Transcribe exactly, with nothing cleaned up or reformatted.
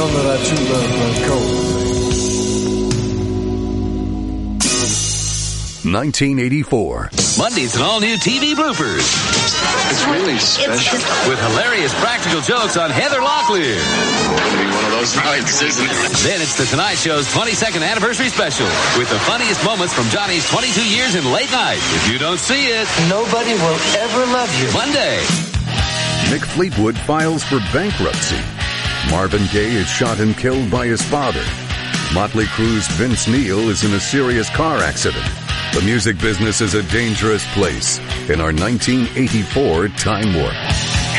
shown that I too love uh, coal. nineteen eighty-four. Monday's an all-new T V bloopers. It's really special. With hilarious practical jokes on Heather Locklear. It'll be one of those nights, isn't it? Then it's The Tonight Show's twenty-second anniversary special with the funniest moments from Johnny's twenty-two years in late night. If you don't see it, nobody will ever love you. Monday. Mick Fleetwood files for bankruptcy. Marvin Gaye is shot and killed by his father. Motley Crue's Vince Neil is in a serious car accident. The music business is a dangerous place in our nineteen eighty-four time warp.